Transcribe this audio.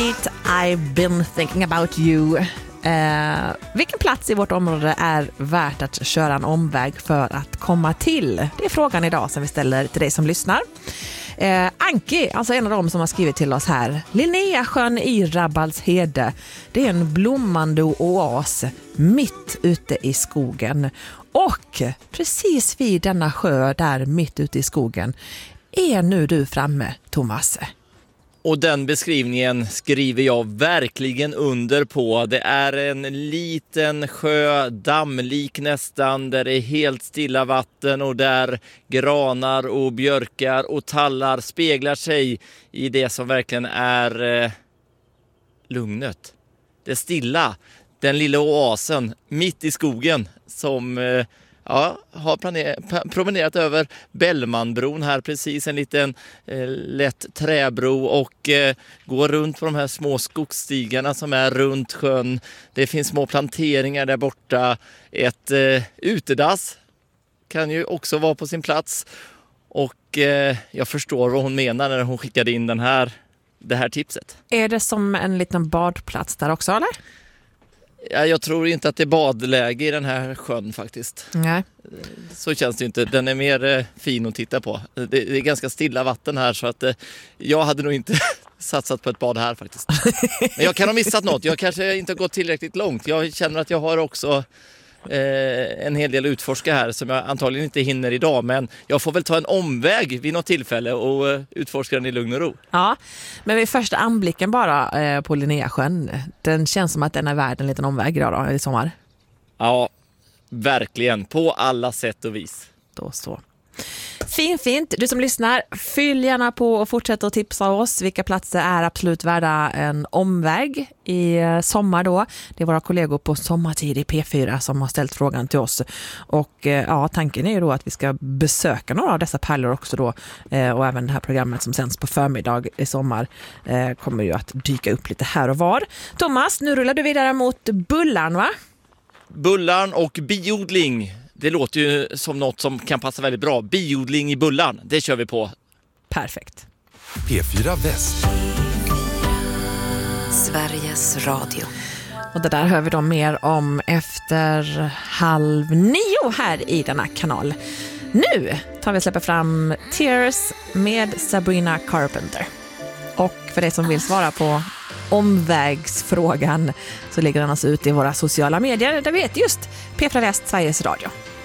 Street, I've been thinking about you. Vilken plats i vårt område är värt att köra en omväg för att komma till? Det är frågan idag som vi ställer till dig som lyssnar. Anki, alltså en av dem som har skrivit till oss här. Linnéasjön i Rabbalshede. Det är en blommande oas mitt ute i skogen. Och precis vid denna sjö där mitt ute i skogen är nu du framme, Thomas. Och den beskrivningen skriver jag verkligen under på. Det är en liten sjö, dammlik nästan, där det är helt stilla vatten och där granar och björkar och tallar speglar sig i det som verkligen är lugnet. Det stilla, den lilla oasen mitt i skogen som har promenerat över Bellmanbron här precis, en liten lätt träbro och går runt på de här små skogsstigarna som är runt sjön. Det finns små planteringar där borta, ett utedass kan ju också vara på sin plats och jag förstår vad hon menar när hon skickade in det här tipset. Är det som en liten badplats där också, eller? Ja, jag tror inte att det är badläge i den här sjön faktiskt. Nej. Så känns det inte. Den är mer fin att titta på. Det är ganska stilla vatten här så att jag hade nog inte satsat på ett bad här faktiskt. Men jag kan ha missat något. Jag kanske inte har gått tillräckligt långt. Jag känner att jag har också en hel del utforska här som jag antagligen inte hinner idag, men jag får väl ta en omväg vid något tillfälle och utforska den i lugn och ro. Ja, men vid första anblicken bara på Linnéasjön, den känns som att den är värd en liten omväg idag då, i sommar. Ja, verkligen. På alla sätt och vis. Då så. Fint. Du som lyssnar, fyll gärna på och fortsätt att tipsa oss. Vilka platser är absolut värda en omväg i sommar då? Det är våra kollegor på Sommartid i P4 som har ställt frågan till oss. Och tanken är ju då att vi ska besöka några av dessa pärlor också då. Och även det här programmet som sänds på förmiddag i sommar kommer ju att dyka upp lite här och var. Thomas, nu rullar du vidare mot Bullarn, va? Bullarn och biodling. Det låter ju som något som kan passa väldigt bra. Biodling i Bullarn, det kör vi på. Perfekt. P4 Väst. Sveriges Radio. Och det där hör vi då mer om efter 8:30 här i denna kanal. Nu tar vi och släpper fram Tears med Sabrina Carpenter. Och för dig som vill svara på omvägsfrågan så ligger den alltså ute i våra sociala medier där vi heter just P4 Väst, Sveriges Radio.